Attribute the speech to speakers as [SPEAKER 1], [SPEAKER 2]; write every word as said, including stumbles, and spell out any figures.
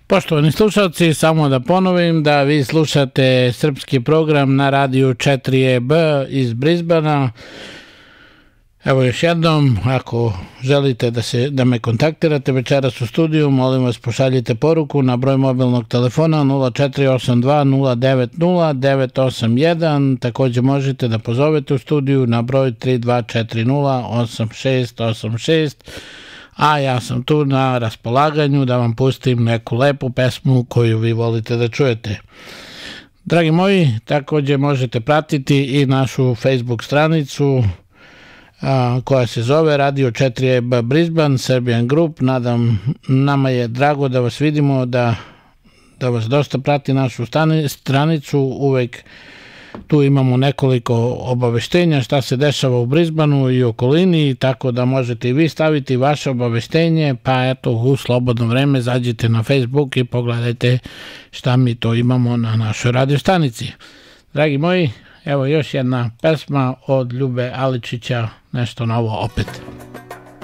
[SPEAKER 1] Poštovani slušalci, samo da ponovim da vi slušate srpski program na radiju četiri E B iz Brisbanea. Evo još jednom, ako želite da, se, da me kontaktirate večeras u studiju, molim vas pošaljite poruku na broj mobilnog telefona nula četiri osam dva nula devet nula devet osam jedan. Također možete da pozovete u studiju na broj tri dva četiri nula osam šest osam šest. A ja sam tu na raspolaganju da vam pustim neku lepu pesmu koju vi volite da čujete. Dragi moji, također možete pratiti i našu Facebook stranicu a, koja se zove Radio četiri E B Brisbane Serbian Group. Nadam, nama je drago da vas vidimo, da, da vas dosta prati našu stani, stranicu. Uvek tu imamo nekoliko obaveštenja šta se dešava u Brisbaneu i okolini, tako da možete i vi staviti vaše obaveštenje, pa eto u slobodno vreme zađite na Facebook i pogledajte šta mi to imamo na našoj radio stanici. Dragi moji, evo još jedna pesma od Ljube Aličića, nešto novo opet.